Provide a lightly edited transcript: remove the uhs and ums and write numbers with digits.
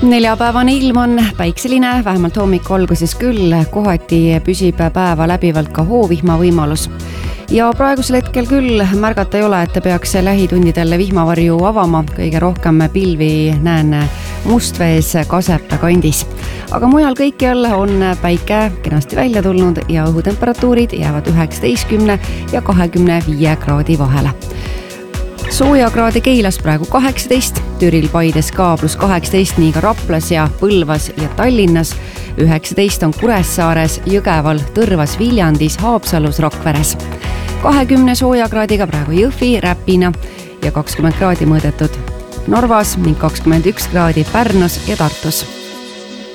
Neljapäevane ilm on päikseline, vähemalt hommiku alguses küll, kohati püsib päeva läbivalt ka hoovihma võimalus. Ja praegusel hetkel küll märgata ei ole, et peaks lähitundidel vihmavarju avama, kõige rohkem pilvi näen Mustvees Kasepää kandis. Aga mujal kõikjal on päike kenasti välja tulnud ja õhutemperatuurid jäävad 19 ja 25 kraadi vahele. Soojakraadi Keilas praegu 18, Türil, Paides ka +18, nii ka Raplas ja Põlvas ja Tallinnas. 19 on Kuressaares, Jõgeval, Tõrvas, Viljandis, Haapsalus, Rakveres. 20 soojakraadiga praegu Jõhvi, Räpina ja 20 kraadi mõõdetud Narvas ning 21 kraadi Pärnus ja Tartus.